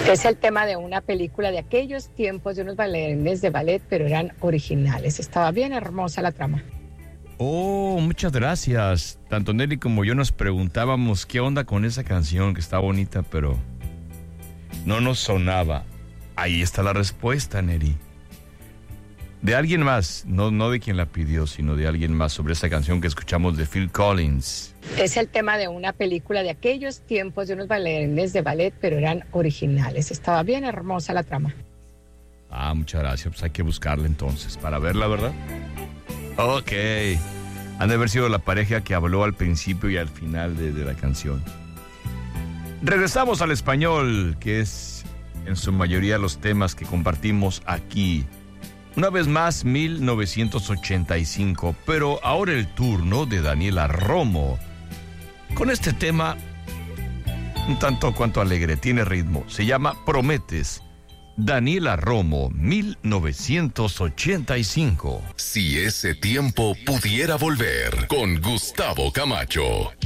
Es el tema de una película de aquellos tiempos de unos bailarines de ballet, pero eran originales. Estaba bien hermosa la trama. Oh, muchas gracias. Tanto Nelly como yo nos preguntábamos qué onda con esa canción que está bonita, pero no nos sonaba. Ahí está la respuesta, Nelly. De alguien más, no de quien la pidió, sino de alguien más sobre esa canción que escuchamos de Phil Collins. Es el tema de una película de aquellos tiempos de unos bailarines de ballet, pero eran originales. Estaba bien hermosa la trama. Ah, muchas gracias. Pues hay que buscarla entonces para verla, ¿verdad? Ok. Han de haber sido la pareja que habló al principio y al final de la canción. Regresamos al español, que es en su mayoría los temas que compartimos aquí. Una vez más, 1985, pero ahora el turno de Daniela Romo. Con este tema, un tanto cuanto alegre, tiene ritmo. Se llama Prometes. Daniela Romo, 1985. Si ese tiempo pudiera volver, con Gustavo Camacho.